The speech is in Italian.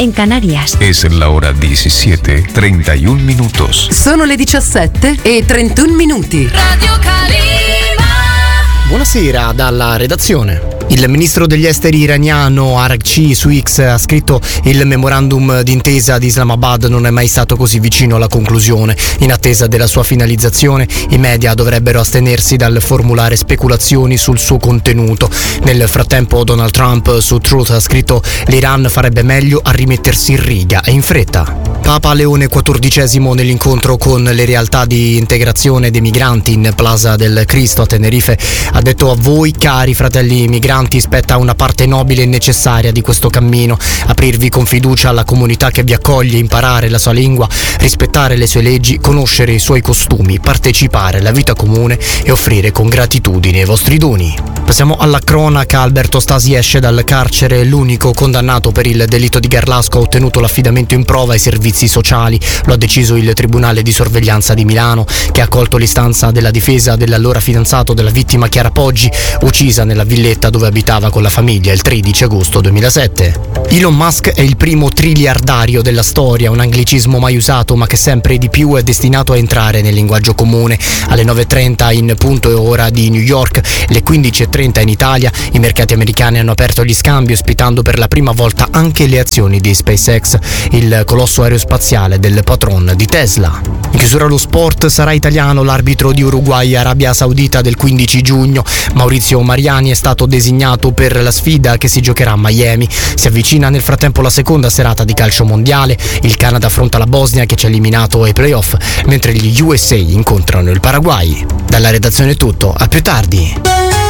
en Canarias. Es la hora 17:31 minutos. Sono le 17:31 minuti. Radio Calima. Buonasera dalla redazione. Il ministro degli esteri iraniano Araghchi su X ha scritto: il memorandum d'intesa di Islamabad non è mai stato così vicino alla conclusione. In attesa della sua finalizzazione, i media dovrebbero astenersi dal formulare speculazioni sul suo contenuto. Nel frattempo Donald Trump su Truth ha scritto: l'Iran farebbe meglio a rimettersi in riga e in fretta. Papa Leone XIV nell'incontro con le realtà di integrazione dei migranti in Plaza del Cristo a Tenerife ha detto: a voi cari fratelli migranti spetta una parte nobile e necessaria di questo cammino, aprirvi con fiducia alla comunità che vi accoglie, imparare la sua lingua, rispettare le sue leggi, conoscere i suoi costumi, partecipare alla vita comune e offrire con gratitudine i vostri doni. Passiamo alla cronaca. Alberto Stasi esce dal carcere. L'unico condannato per il delitto di Garlasco ha ottenuto l'affidamento in prova ai servizi sociali. Lo ha deciso il Tribunale di Sorveglianza di Milano, che ha accolto l'istanza della difesa dell'allora fidanzato della vittima Chiara Poggi, uccisa nella villetta dove abitava con la famiglia il 13 agosto 2007. Elon Musk è il primo triliardario della storia, un anglicismo mai usato ma che sempre di più è destinato a entrare nel linguaggio comune. Alle 9:30 in punto e ora di New York, le 15:30 in Italia, i mercati americani hanno aperto gli scambi ospitando per la prima volta anche le azioni di SpaceX, il colosso aerospaziale del patron di Tesla. In chiusura allo sport, sarà italiano l'arbitro di Uruguay e Arabia Saudita del 15 giugno. Maurizio Mariani è stato designato per la sfida che si giocherà a Miami. Si avvicina nel frattempo la seconda serata di calcio mondiale. Il Canada affronta la Bosnia, che ci ha eliminato ai playoff, mentre gli USA incontrano il Paraguay. Dalla redazione è tutto, a più tardi.